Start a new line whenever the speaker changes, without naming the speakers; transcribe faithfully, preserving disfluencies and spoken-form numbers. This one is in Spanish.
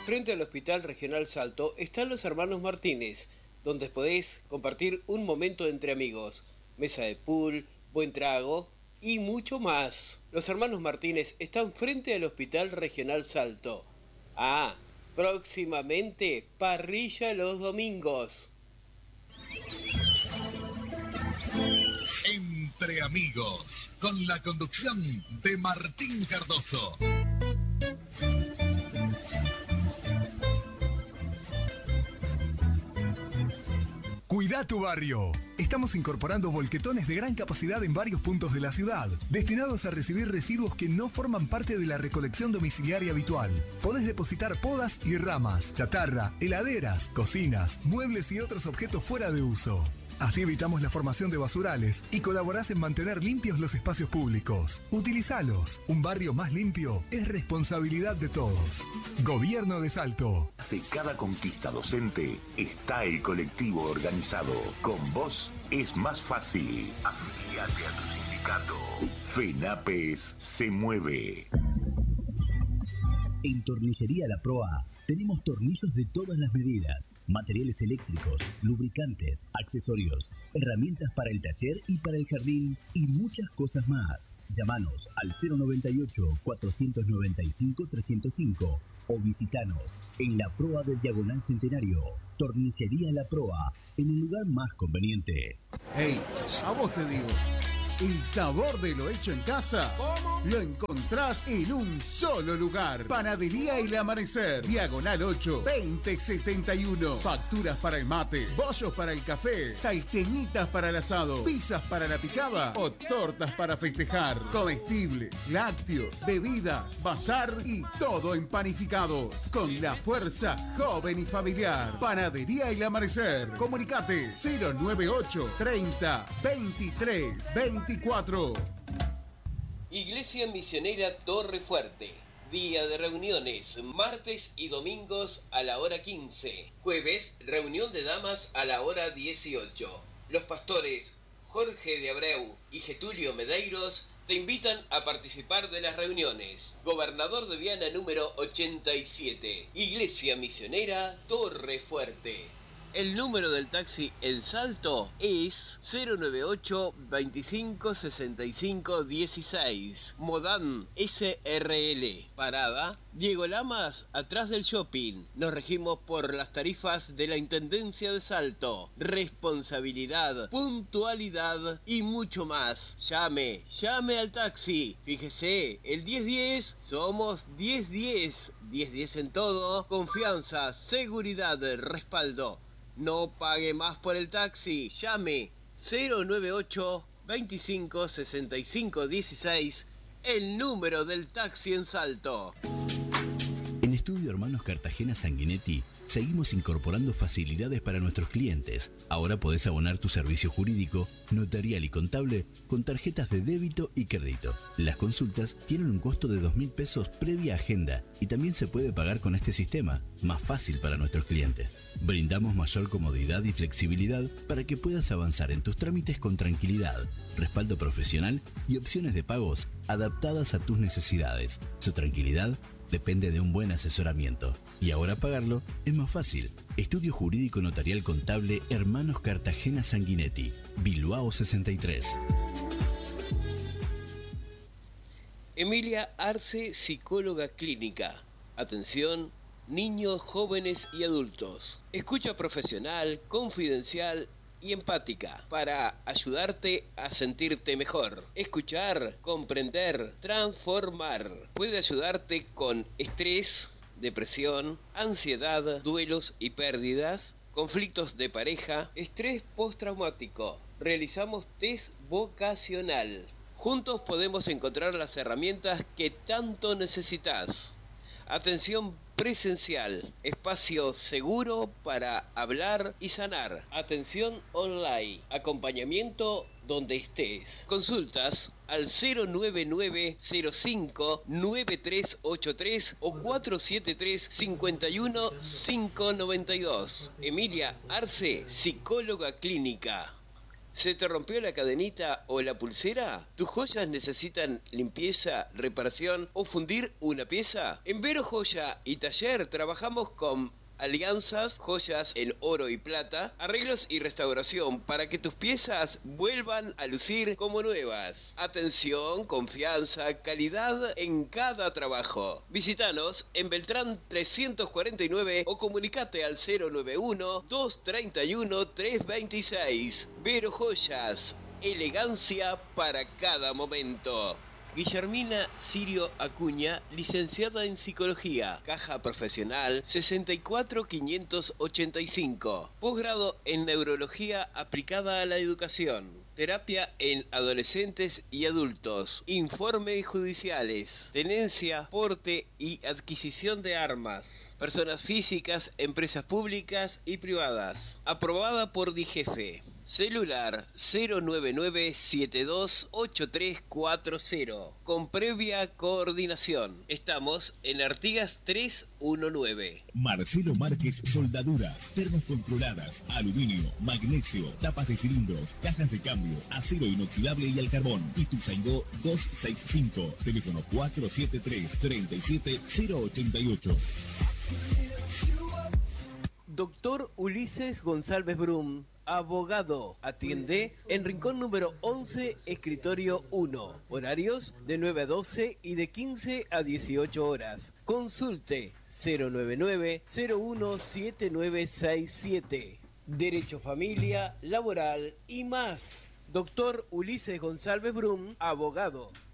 Frente al Hospital Regional Salto están los hermanos Martínez, donde podés compartir un momento entre amigos, mesa de pool, buen trago y mucho más. Los hermanos Martínez están frente al Hospital Regional Salto. Ah, próximamente parrilla los domingos.
Entre amigos, con la conducción de Martín Cardoso.
Cuida tu barrio. Estamos incorporando volquetones de gran capacidad en varios puntos de la ciudad, destinados a recibir residuos que no forman parte de la recolección domiciliaria habitual. Podés depositar podas y ramas, chatarra, heladeras, cocinas, muebles y otros objetos fuera de uso. Así evitamos la formación de basurales y colaborás en mantener limpios los espacios públicos. Utilizalos. Un barrio más limpio es responsabilidad de todos. Gobierno de Salto.
De cada conquista docente está el colectivo organizado. Con vos es más fácil. Afiliate a tu sindicato. FENAPES se mueve.
En Tornillería La Proa tenemos tornillos de todas las medidas, materiales eléctricos, lubricantes, accesorios, herramientas para el taller y para el jardín y muchas cosas más. Llámanos al cero noventa y ocho, cuatrocientos noventa y cinco, trescientos cinco o visitanos en La Proa del Diagonal Centenario. Tornillería La Proa, en el lugar más conveniente.
Hey, a vos te digo. El sabor de lo hecho en casa, ¿cómo? Lo encontrás en un solo lugar. Panadería El Amanecer, Diagonal ocho, veinte setenta y uno. Facturas para el mate, bollos para el café, salteñitas para el asado, pizzas para la picada o tortas para festejar. Comestibles, lácteos, bebidas, bazar y todo en panificados. Con la fuerza joven y familiar. Panadería El Amanecer. Comunicate cero noventa y ocho, treinta, veintitrés, veinticuatro.
Iglesia Misionera Torre Fuerte. Día de reuniones, martes y domingos a la hora quince. Jueves, reunión de damas a la hora dieciocho. Los pastores Jorge de Abreu y Getulio Medeiros te invitan a participar de las reuniones. Gobernador de Viana número ochenta y siete. Iglesia Misionera Torre Fuerte. El número del taxi en Salto es cero noventa y ocho, veinticinco, sesenta y cinco, dieciséis. Modán S R L. Parada Diego Lamas, atrás del shopping. Nos regimos por las tarifas de la Intendencia de Salto. Responsabilidad, puntualidad y mucho más. Llame, llame al taxi. Fíjese, el diez diez somos diez diez. diez diez en todo. Confianza, seguridad, respaldo. No pague más por el taxi. Llame cero noventa y ocho, veinticinco, sesenta y cinco, dieciséis, el número del taxi en Salto.
En Estudio Hermanos Cartagena Sanguinetti seguimos incorporando facilidades para nuestros clientes. Ahora podés abonar tu servicio jurídico, notarial y contable con tarjetas de débito y crédito. Las consultas tienen un costo de dos mil pesos previa agenda y también se puede pagar con este sistema, más fácil para nuestros clientes. Brindamos mayor comodidad y flexibilidad para que puedas avanzar en tus trámites con tranquilidad, respaldo profesional y opciones de pagos adaptadas a tus necesidades. Su tranquilidad depende de un buen asesoramiento. Y ahora pagarlo es más fácil. Estudio Jurídico Notarial Contable Hermanos Cartagena Sanguinetti, Bilbao sesenta y tres.
Emilia Arce, psicóloga clínica. Atención, niños, jóvenes y adultos. Escucha profesional, confidencial y empática para ayudarte a sentirte mejor. Escuchar, comprender, transformar. Puede ayudarte con estrés, depresión, ansiedad, duelos y pérdidas, conflictos de pareja, estrés postraumático. Realizamos test vocacional. Juntos podemos encontrar las herramientas que tanto necesitas. Atención presencial, espacio seguro para hablar y sanar. Atención online, acompañamiento donde estés. Consultas al cero nueve nueve, cero cinco, nueve tres ocho tres o cuatro siete tres, cinco uno, cinco nueve dos. Emilia Arce, psicóloga clínica. ¿Se te rompió la cadenita o la pulsera? ¿Tus joyas necesitan limpieza, reparación o fundir una pieza? En Vero Joya y Taller trabajamos con alianzas, joyas en oro y plata, arreglos y restauración para que tus piezas vuelvan a lucir como nuevas. Atención, confianza, calidad en cada trabajo. Visítanos en Beltrán trescientos cuarenta y nueve o comunicate al cero nueve uno, dos tres uno, tres dos seis. Vero Joyas, elegancia para cada momento. Guillermina Sirio Acuña, licenciada en Psicología, Caja Profesional sesenta y cuatro quinientos ochenta y cinco, posgrado en Neurología aplicada a la educación, terapia en adolescentes y adultos, informes judiciales, tenencia, porte y adquisición de armas, personas físicas, empresas públicas y privadas, aprobada por DIGEFE. Celular cero nueve nueve siete dos ocho tres cuatro cero, con previa coordinación. Estamos en Artigas trescientos diecinueve.
Marcelo Márquez Soldaduras, termos controladas, aluminio, magnesio, tapas de cilindros, cajas de cambio, acero inoxidable y al carbón. Ituzaingó doscientos sesenta y cinco, teléfono cuatro siete tres, tres siete cero ocho ocho.
Doctor Ulises González Brum, abogado, atiende en Rincón número once, escritorio uno. Horarios de nueve a doce y de quince a dieciocho horas. Consulte cero nueve nueve, cero uno siete nueve seis siete. Derecho, familia, laboral y más. Doctor Ulises González Brum, abogado.